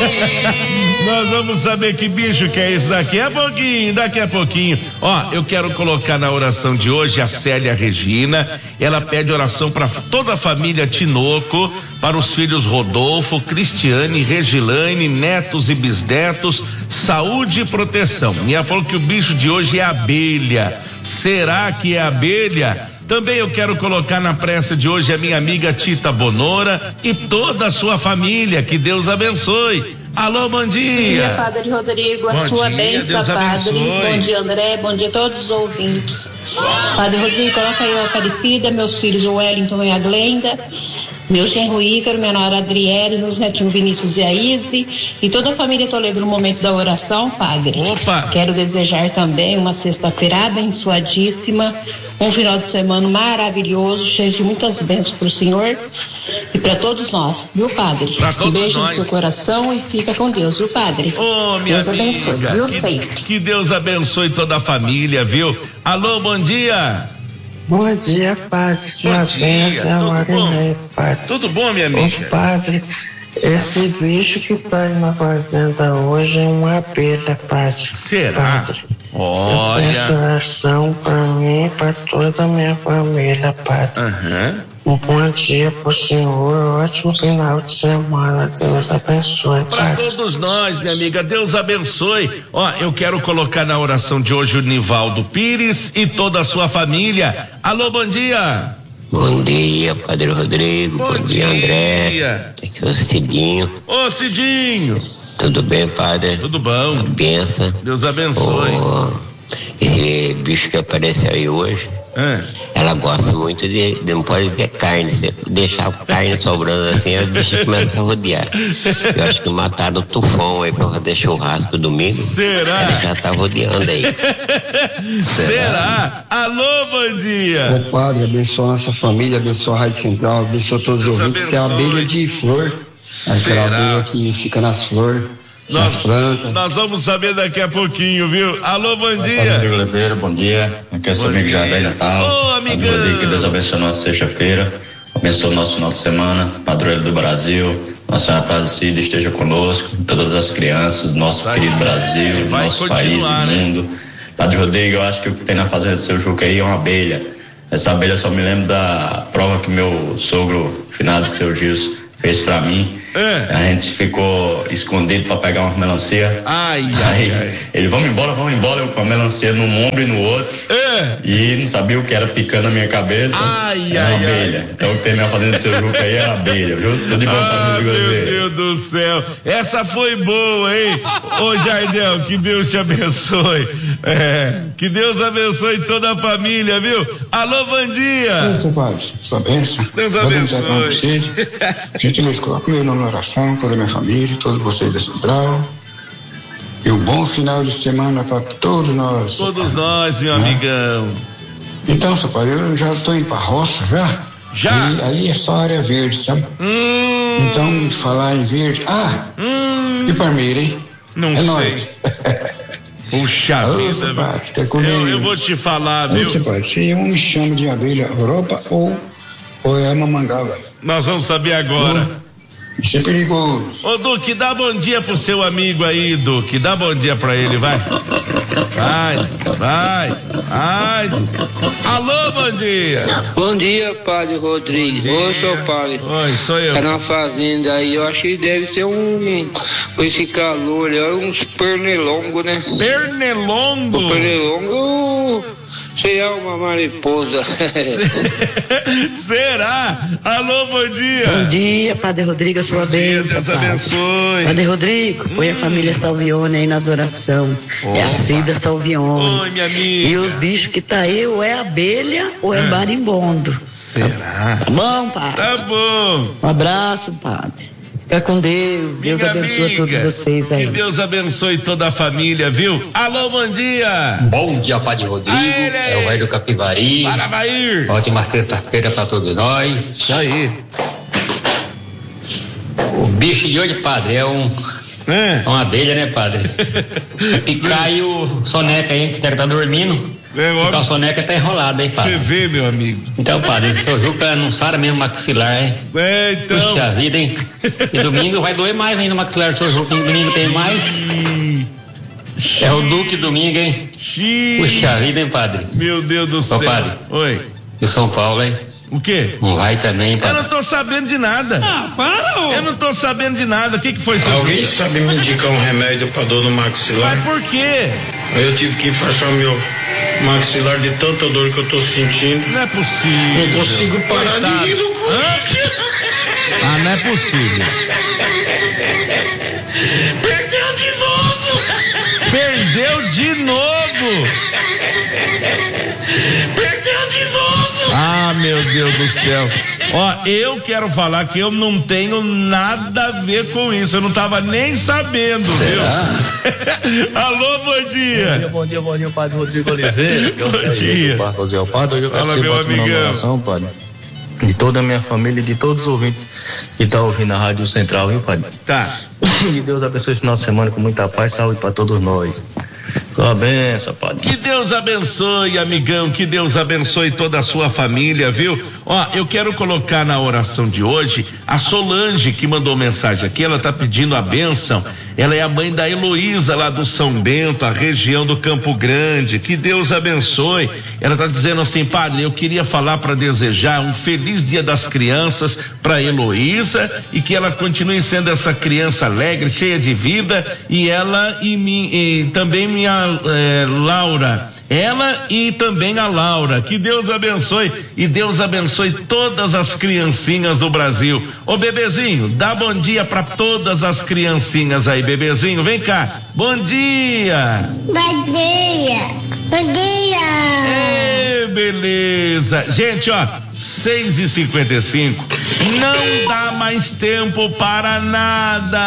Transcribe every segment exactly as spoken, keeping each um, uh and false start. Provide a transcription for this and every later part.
Nós vamos saber que bicho que é esse daqui a pouquinho, daqui a pouquinho. Ó, eu quero colocar na oração de hoje a Célia Regina. Ela pede oração para toda a família Tinoco, para os filhos Rodolfo, Cristiane, Regilane, netos e bisnetos, saúde e proteção. E ela falou que o bicho de hoje é abelha. Será que é abelha? Também eu quero colocar na prece de hoje a minha amiga Tita Bonora e toda a sua família. Que Deus abençoe. Alô, bom dia. Bom dia, Padre Rodrigo, a bom sua dia, bênção, Padre. Bom dia, André, bom dia a todos os ouvintes. Padre Rodrigo, coloca aí a Aparecida, meus filhos, o Wellington e a Glenda, meu genro Ícaro, minha nora Adriele, meus netinhos Vinícius e a Izzy, e toda a família Toledo no momento da oração, Padre. Opa! Quero desejar também uma sexta-feira abençoadíssima, um final de semana maravilhoso, cheio de muitas bênçãos para o Senhor e para todos nós, viu, Padre? Pra todos um beijo nós. no seu coração e fica com Deus, viu, Padre? Ô, minha Deus abençoe, amiga, viu, que, sempre. que Deus abençoe toda a família, viu? Alô, bom dia. Bom dia, Padre. Sua bênção, Marinei, Padre. Tudo bom, minha amiga? Ô, Padre, esse bicho que tá aí na fazenda hoje é uma abelha, Padre. Será? Padre. Olha. Eu peço oração pra mim e pra toda a minha família, Padre. Aham. Um bom dia pro senhor, ótimo final de semana, Deus abençoe, Para Padre. todos nós, minha amiga, Deus abençoe. Ó, eu quero colocar na oração de hoje o Nivaldo Pires e toda a sua família. Alô, bom dia. Bom dia, Padre Rodrigo. Bom Bom, dia, dia. André. Aqui é o Cidinho. Ô, Cidinho. Tudo bem, Padre? Tudo bom. Benção. Deus abençoe. Ô, esse bicho que apareceu aí hoje, É. ela gosta muito de, de não pode ver carne. Se deixar a carne sobrando assim, a bicha começa a rodear. Eu acho que mataram o tufão aí pra fazer churrasco domingo. Será? Ela já tá rodeando aí. Será? Alô, bom dia. Ô Padre, abençoa nossa família, abençoa a Rádio Central, abençoa todos os Deus ouvintes. Você é a abençoe. abelha de flor, aquela Será? abelha que fica nas flores, nas Nós, plantas. nós vamos saber daqui a pouquinho, viu? Alô, bom Padre dia. Oliveira, bom dia. Aqui é seu Bom amigo dia. Jardim Natal. Ô, Padre amigão. Rodrigo, que Deus abençoe a nossa sexta-feira. Abençoe o nosso final de semana. Padroeiro do Brasil. Nossa Senhora Aparecida esteja conosco. Todas as crianças do nosso Vai- querido Brasil, vai nosso continuar, país né? e mundo. Padre Rodrigo, eu acho que o que tem na fazenda do seu Juca aí é uma abelha. Essa abelha só me lembra da prova que meu sogro, finado seu Gilson, fez pra mim. É. A gente ficou escondido pra pegar uma melancia. Ai, Aí ai, ai. ele, vamos embora, vamos embora, eu com a melancia num ombro e no outro. É. E não sabia o que era picando na minha cabeça. Ai, era ai, uma abelha. ai. Então o que tem na fazenda do seu Juca aí era abelha, viu? Tudo de bom pra Ah, mim, meu você. Deus do céu. Essa foi boa, hein? Ô, Jardel, que Deus te abençoe. É, que Deus abençoe toda a família, viu? Alô, bom dia. Bênção, Padre. Sua bênção. Deus Toda abençoe. a pra vocês. Gentileza, coloca meu nome na oração, toda a minha família, todos vocês da Central. E um bom final de semana para todos nós. Todos nós, meu Né? amigão. Então, seu Padre, eu já estou indo pra roça, já? Já? Ali, ali é só área verde, sabe? Hum, Então, falar em verde. Ah, hum, e Parmeira, hein? não é sei. nóis. Puxa Ô, vida, seu viu? Padre, fica com eu, Deus. eu vou te falar, Ô, viu? seu Padre, se eu me chamo de abelha Europa ou, ou é mamangava. Nós vamos saber agora. Isso é perigoso. Ô, Duque, dá bom dia pro seu amigo aí, Duque. Dá bom dia pra ele, vai. Vai, vai, vai. Alô, bom dia. Bom dia, Padre Rodrigues. Ô, seu Padre. Oi, sou eu. Tá na fazenda aí, eu acho que deve ser um, com esse calor, é uns pernilongos, né? Pernilongo. O pernilongo, sei é uma mariposa. Será? Alô, bom dia. Bom dia, Padre Rodrigo, a sua bênção, Deus Padre. abençoe. Padre Rodrigo, põe a família Salvione aí nas orações. É a Cida Salvione. Oi, minha amiga. E os bichos que tá aí, ou é abelha ou é, É. marimbondo. Será? Tá bom, Padre? Tá bom. Um abraço, Padre. Fica com Deus. Deus Minha abençoe amiga, todos vocês aí. Que Deus abençoe toda a família, viu? Alô, bom dia. Bom dia, Padre Rodrigo. Aê, É o Vai do Capivari. Para, Bair. Ótima sexta-feira para todos nós. Isso aí. O bicho de hoje, Padre, é um É. é uma abelha, né, Padre? Picar aí o soneca aí, que deve estar dormindo. É, o calçoneca tá enrolado, hein, padre? Você vê, meu amigo. Então, padre, o seu Juca não sara mesmo maxilar, hein? É, então. Puxa vida, hein? E domingo vai doer mais ainda o maxilar do seu Juca, domingo tem mais. É o Duque domingo, hein? Xiii. Puxa vida, hein, padre? Meu Deus do Ô, céu. padre. Oi. De São Paulo, hein? O quê? Não vai também, Eu padre? não tô sabendo de nada. Ah, para, ô. Eu não tô sabendo de nada. O que que foi? Alguém sabe me indicar um remédio pra dor no maxilar? Mas por quê? Eu tive que enfaixar meu maxilar de tanta dor que eu tô sentindo. Não é possível. Não consigo parar Coitado. de rir. Não... Ah, não é possível. Perdeu de novo! Perdeu de novo! Perdeu de novo! Ah, meu Deus do céu. Ó, eu quero falar que eu não tenho nada a ver com isso. Eu não tava nem sabendo, Será? viu? Alô, bom dia. Bom dia, bom dia, padre Rodrigo Oliveira. Bom dia. José Padre, eu Fala, meu amigão. oração, padre. De toda a minha família e de todos os ouvintes que estão tá ouvindo a Rádio Central, viu, padre? Tá. Que Deus abençoe esse final de semana com muita paz e saúde para todos nós. Sua benção, padre. Que Deus abençoe, amigão, que Deus abençoe toda a sua família, viu? Ó, eu quero colocar na oração de hoje a Solange, que mandou mensagem aqui, ela tá pedindo a bênção. Ela é a mãe da Heloísa, lá do São Bento, a região do Campo Grande. Que Deus abençoe. Ela tá dizendo assim: padre, eu queria falar para desejar um feliz Dia das Crianças para Heloísa e que ela continue sendo essa criança alegre, cheia de vida, e ela e, mi, e também minha é, Laura, ela e também a Laura. Que Deus abençoe e Deus abençoe todas as criancinhas do Brasil. Ô bebezinho, dá bom dia para todas as criancinhas aí, bebezinho, vem cá. Bom dia. Bom dia. Bom dia. Ê, beleza. Gente, ó, seis e cinquenta e cinco, não dá mais tempo para nada.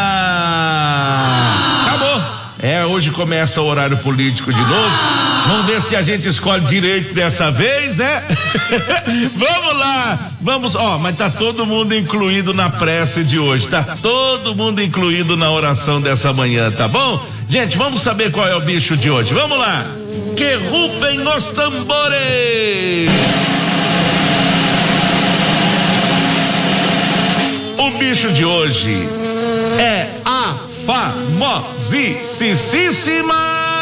Acabou. É, hoje começa o horário político de novo. Vamos ver se a gente escolhe direito dessa vez, né? Vamos lá. Vamos, ó, mas tá todo mundo incluído na prece de hoje. Tá todo mundo incluído na oração dessa manhã, tá bom? Gente, vamos saber qual é o bicho de hoje. Vamos lá. Que rufem os tambores. O bicho de hoje é a famosíssima.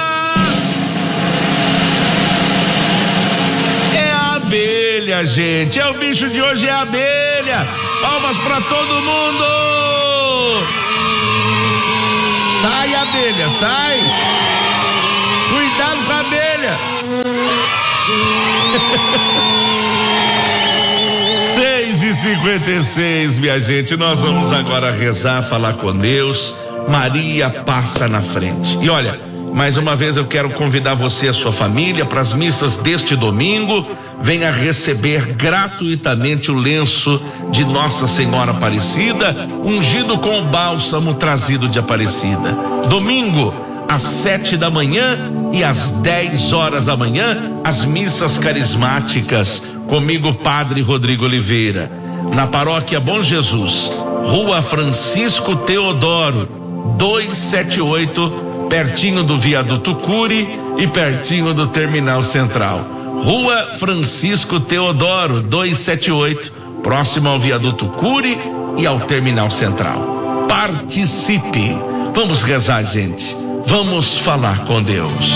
É a abelha, gente. É o bicho de hoje, é a abelha. Palmas pra todo mundo. Sai, abelha, sai. Cuidado com a abelha. seis e cinquenta e seis, minha gente. Nós vamos agora rezar, falar com Deus. Maria passa na frente. E olha, mais uma vez eu quero convidar você e a sua família para as missas deste domingo. Venha receber gratuitamente o lenço de Nossa Senhora Aparecida, ungido com o bálsamo trazido de Aparecida. Domingo, às sete da manhã e às dez horas da manhã, as missas carismáticas. Comigo, Padre Rodrigo Oliveira, na Paróquia Bom Jesus, Rua Francisco Teodoro, duzentos e setenta e oito, pertinho do Viaduto Cury e pertinho do Terminal Central. Rua Francisco Teodoro, duzentos e setenta e oito, próximo ao Viaduto Cury e ao Terminal Central. Participe. Vamos rezar, gente. Vamos falar com Deus.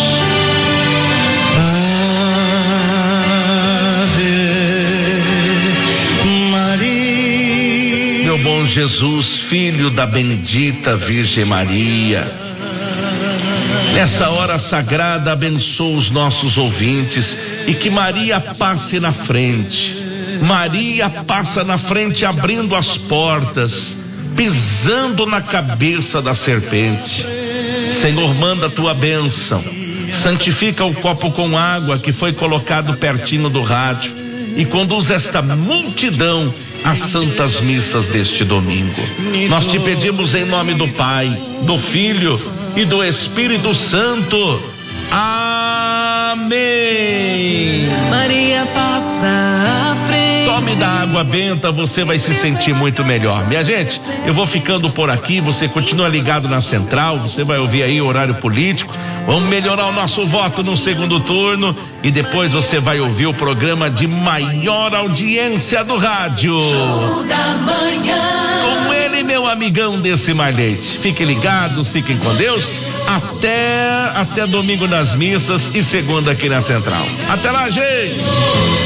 Meu bom Jesus, filho da bendita Virgem Maria, nesta hora sagrada, abençoa os nossos ouvintes e que Maria passe na frente. Maria passa na frente, abrindo as portas, pisando na cabeça da serpente. Senhor, manda a tua bênção, santifica o copo com água que foi colocado pertinho do rádio e conduz esta multidão às santas missas deste domingo. Nós te pedimos em nome do Pai, do Filho e do Espírito Santo. Amém. Maria passa à frente. Tome da água benta, você vai se sentir muito melhor. Minha gente, eu vou ficando por aqui, você continua ligado na Central, você vai ouvir aí o horário político. Vamos melhorar o nosso voto no segundo turno e depois você vai ouvir o programa de maior audiência do rádio. Show da manhã. Com ele, meu amigão Decimar Leite. Fiquem ligados, fiquem com Deus. Até, até domingo nas missas e segunda aqui na Central. Até lá, gente!